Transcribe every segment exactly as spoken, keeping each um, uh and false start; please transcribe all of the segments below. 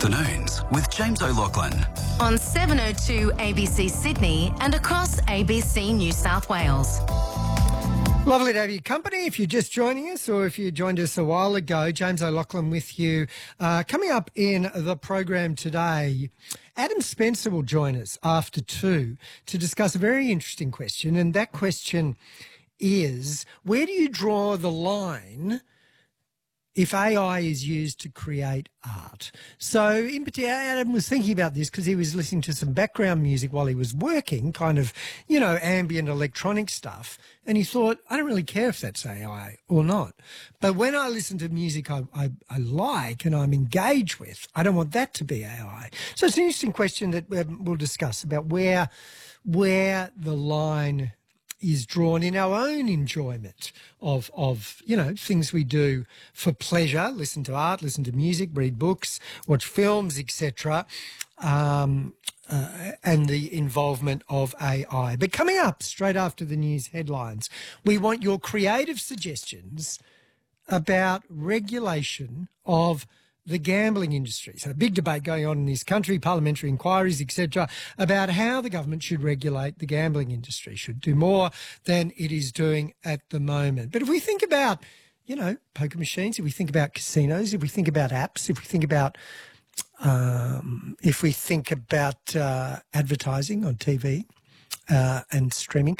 Afternoons with James O'Loughlin. On seven oh two A B C Sydney and across A B C New South Wales. Lovely to have your company. If you're just joining us or if you joined us a while ago, James O'Loughlin with you. Uh, coming up in the program today, Adam Spencer will join us after two to discuss a very interesting question, and that question is, where do you draw the line if A I is used to create art? So in particular, Adam was thinking about this because he was listening to some background music while he was working, kind of, you know, ambient electronic stuff. And he thought, I don't really care if that's A I or not. But when I listen to music I, I, I like and I'm engaged with, I don't want that to be A I. So it's an interesting question that we'll discuss about where, where the line is drawn in our own enjoyment of, of, you know, things we do for pleasure, listen to art, listen to music, read books, watch films, et cetera, um, uh, and the involvement of A I. But coming up straight after the news headlines, we want your creative suggestions about regulation of the gambling industry. So a big debate going on in this country, parliamentary inquiries, et cetera, about how the government should regulate the gambling industry, should do more than it is doing at the moment. But if we think about, you know, poker machines, if we think about casinos, if we think about apps, if we think about, um, if we think about uh, advertising on T V uh, and streaming,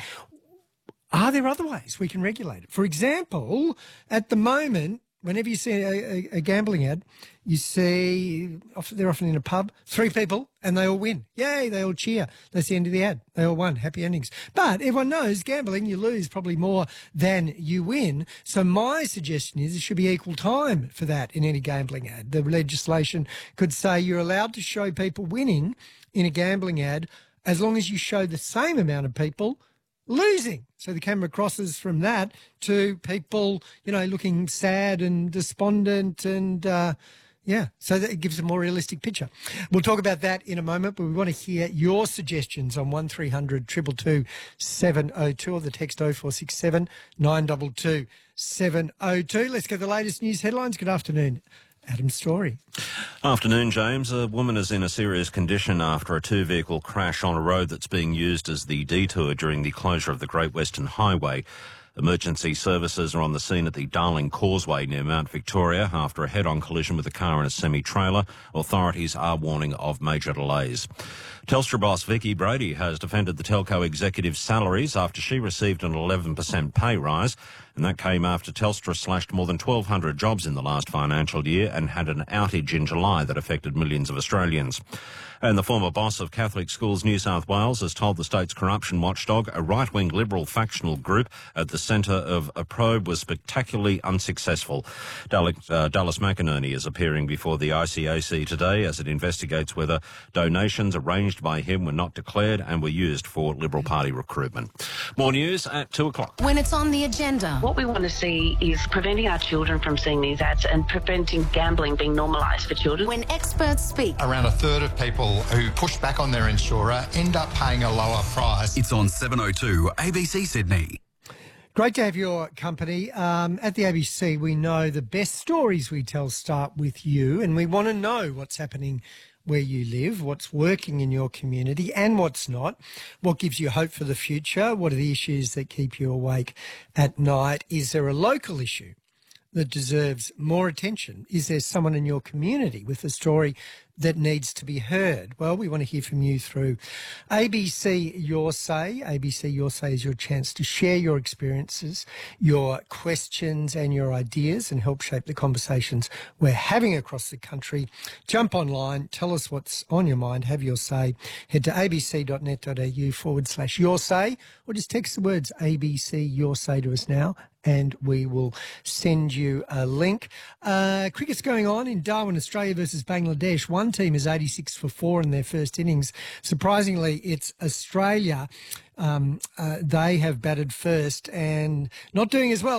are there other ways we can regulate it? For example, at the moment, whenever you see a, a, a gambling ad, you see, they're often in a pub, three people, and they all win. Yay, they all cheer. That's the end of the ad. They all won. Happy endings. But everyone knows gambling, you lose probably more than you win. So my suggestion is there should be equal time for that in any gambling ad. The legislation could say you're allowed to show people winning in a gambling ad as long as you show the same amount of people losing. So the camera crosses from that to people, you know, looking sad and despondent and, uh, yeah, so that it gives a more realistic picture. We'll talk about that in a moment, but we want to hear your suggestions on one three hundred two two two seven oh two or the text oh four six seven nine two two seven oh two. Let's get the latest news headlines. Good afternoon. Adam's story. Afternoon, James. A woman is in a serious condition after a two-vehicle crash on a road that's being used as the detour during the closure of the Great Western Highway. Emergency services are on the scene at the Darling Causeway near Mount Victoria after a head-on collision with a car and a semi-trailer. Authorities are warning of major delays. Telstra boss Vicky Brady has defended the telco executive's salaries after she received an eleven percent pay rise, and that came after Telstra slashed more than twelve hundred jobs in the last financial year and had an outage in July that affected millions of Australians. And the former boss of Catholic Schools New South Wales has told the state's corruption watchdog a right-wing Liberal factional group at the centre of a probe was spectacularly unsuccessful. Dallas, uh, Dallas McInerney is appearing before the I C A C today as it investigates whether donations arranged by him were not declared and were used for Liberal Party recruitment. More news at two o'clock. When it's on the agenda. What we want to see is preventing our children from seeing these ads and preventing gambling being normalised for children. When experts speak. Around a third of people who push back on their insurer end up paying a lower price. It's on seven oh two A B C Sydney. Great to have your company. Um, at the A B C, we know the best stories we tell start with you, and we want to know what's happening where you live, what's working in your community and what's not, what gives you hope for the future, what are the issues that keep you awake at night. Is there a local issue that deserves more attention? Is there someone in your community with a story that needs to be heard? Well, we want to hear from you through A B C Your Say. A B C Your Say is your chance to share your experiences, your questions and your ideas and help shape the conversations we're having across the country. Jump online, tell us what's on your mind, have your say. Head to abc.net.au forward slash your say or just text the words A B C Your Say to us now and we will send you a link. Uh, cricket's going on in Darwin, Australia versus Bangladesh. One team is eighty-six for four in their first innings. Surprisingly, it's Australia. Um, uh, they have batted first and not doing as well.